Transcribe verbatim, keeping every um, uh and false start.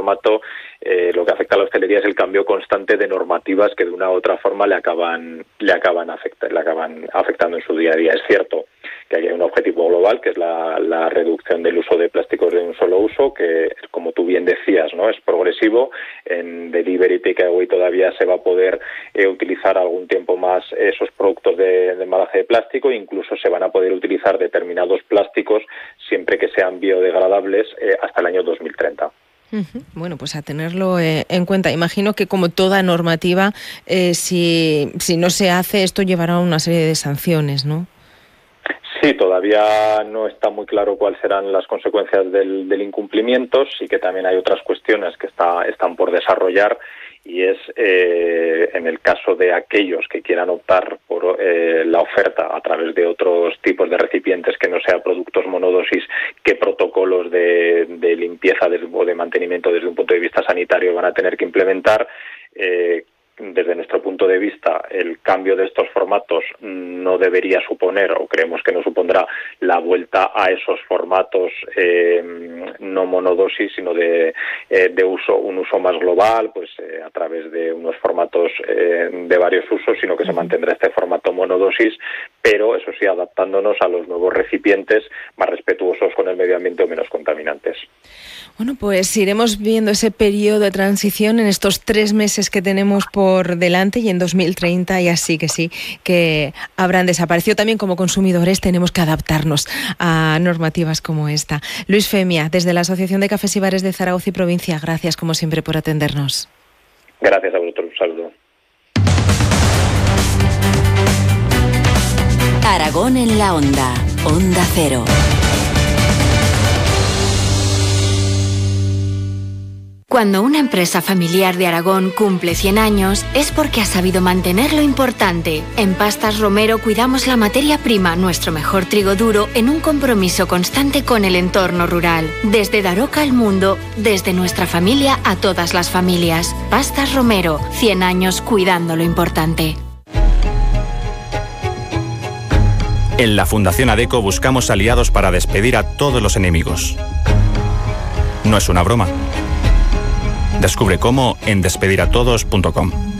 formato, eh, lo que afecta a la hostelería es el cambio constante de normativas que de una u otra forma le acaban le acaban afecta, le acaban afectando en su día a día. Es cierto que hay un objetivo global, que es la, la reducción del uso de plásticos de un solo uso, que, como tú bien decías, ¿no?, es progresivo. En delivery takeaway todavía se va a poder eh, utilizar algún tiempo más esos productos de, de embalaje de plástico, e incluso se van a poder utilizar determinados plásticos siempre que sean biodegradables eh, hasta el año dos mil treinta. Bueno, pues a tenerlo eh, en cuenta. Imagino que, como toda normativa, eh, si, si no se hace, esto llevará a una serie de sanciones, ¿no? Sí, todavía no está muy claro cuáles serán las consecuencias del, del incumplimiento. Sí que también hay otras cuestiones que está, están por desarrollar, y es eh, en el caso de aquellos que quieran optar por eh, la oferta a través de otros tipos de recipientes que no sea productos monodosis, qué protocolos de, de limpieza desde, o de mantenimiento desde un punto de vista sanitario van a tener que implementar. Eh, Desde nuestro punto de vista, el cambio de estos formatos no debería suponer, o creemos que no supondrá, la vuelta a esos formatos eh, no monodosis, sino de, eh, de uso, un uso más global, pues eh, a través de unos formatos eh, de varios usos, sino que se mantendrá este formato monodosis, pero eso sí, adaptándonos a los nuevos recipientes más respetuosos con el medio ambiente o menos contaminantes. Bueno, pues iremos viendo ese periodo de transición en estos tres meses que tenemos por delante, y en dos mil treinta ya sí que sí, que habrán desaparecido. También como consumidores tenemos que adaptarnos a normativas como esta. Luis Femia, desde la Asociación de Cafés y Bares de Zaragoza y Provincia, gracias como siempre por atendernos. Gracias a vosotros, un saludo. Aragón en la Onda, Onda Cero. Cuando una empresa familiar de Aragón cumple cien años, es porque ha sabido mantener lo importante. En Pastas Romero cuidamos la materia prima, nuestro mejor trigo duro, en un compromiso constante con el entorno rural. Desde Daroca al mundo, desde nuestra familia a todas las familias. Pastas Romero, cien años cuidando lo importante. En la Fundación ADECO buscamos aliados para despedir a todos los enemigos. No es una broma. Descubre cómo en despediratodos punto com.